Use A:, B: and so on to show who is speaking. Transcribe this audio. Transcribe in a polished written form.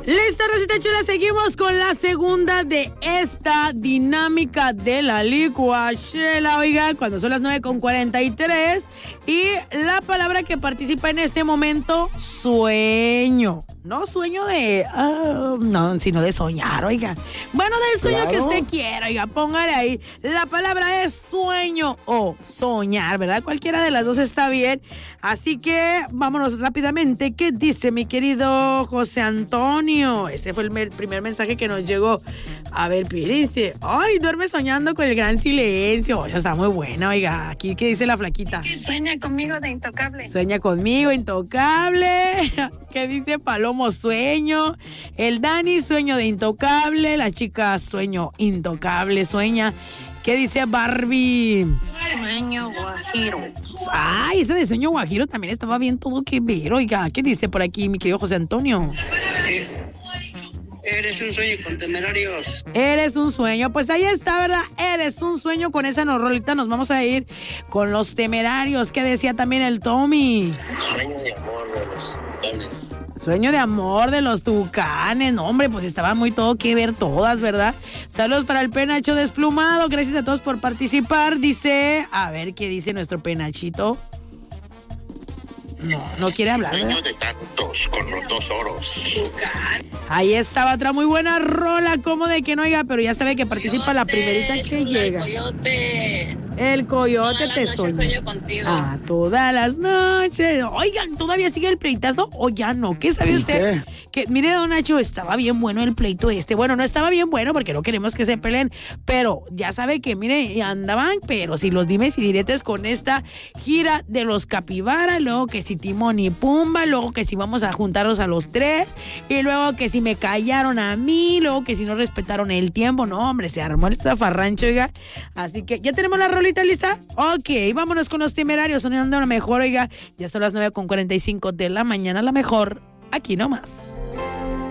A: Listo, Rosita Chula, seguimos con la segunda de esta dinámica de la licuachela. Oiga, cuando son las 9:43 y la palabra que participa en este momento, sueño. No sueño de... no, sino de soñar, oiga. Bueno, del sueño que usted quiera, oiga, póngale ahí. La palabra es sueño o soñar, ¿verdad? Cualquiera de las dos está bien. Así que vámonos rápidamente. ¿Qué dice mi querido José Antonio? Este fue el primer mensaje que nos llegó. A ver, dice, ay, duerme soñando con el gran silencio. Oye, está muy buena, oiga. Aquí, ¿qué dice la flaquita?
B: Sueña conmigo de Intocable.
A: Sueña conmigo, Intocable. ¿Qué dice Palomo? Sueño. El Dani, sueño de Intocable. La chica, sueño intocable, sueña. ¿Qué dice Barbie?
B: Sueño guajiro.
A: Ay, ese de sueño guajiro también estaba bien todo que ver, oiga. ¿Qué dice por aquí mi querido José Antonio?
C: Eres un sueño con Temerarios.
A: Eres un sueño. Pues ahí está, ¿verdad? Eres un sueño. Con esa rolita nos vamos a ir con los Temerarios. ¿Qué decía también el Tommy?
C: Sueño de amor de los tucanes.
A: Sueño de amor de los tucanes. No, hombre, pues estaba muy todo que ver todas, ¿verdad? Saludos para el Penacho Desplumado. Gracias a todos por participar. Dice, a ver qué dice nuestro Penachito. No quiere hablar,
C: Sueño
A: ¿verdad?
C: de tantos con los dos oros.
A: Ahí estaba otra muy buena rola, como de que no, oiga, pero ya sabe que participa la primerita que llega.
B: Coyote.
A: El coyote te sueña.
B: Sueño contigo.
A: A todas las noches. Oigan, ¿todavía sigue el pleitazo o ya no? ¿Qué sabe usted? Que mire, don Nacho, estaba bien bueno el pleito este. Bueno, no estaba bien bueno porque no queremos que se peleen, pero ya sabe que, mire, andaban, pero si los dimes y diretes con esta gira de los Capibara, luego que si Timón y Pumba, luego que si vamos a juntarlos a los tres, y luego que si me callaron a mí, luego que si no respetaron el tiempo. No, hombre, se armó el zafarrancho, oiga. Así que, ¿ya tenemos la rolita lista? Ok, vámonos con los Temerarios, sonando la mejor, oiga. Ya son las 9:45 de la mañana, la mejor, aquí nomás.